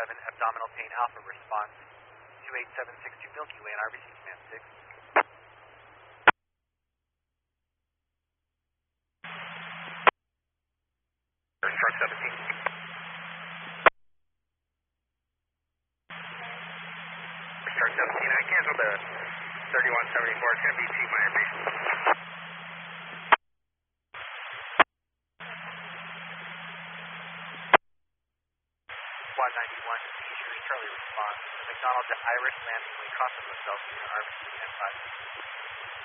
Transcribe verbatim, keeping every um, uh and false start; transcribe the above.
seven, abdominal pain alpha response, two eight seven six two Milky Way and R B C command six. Truck seventeen. Truck seventeen, I canceled the thirty-one seventy-four, it's going to be T minor base. one ninety-one, seizures, Charlie response, McDonald to Irish landing, way crossing the Celsius and R B C command five.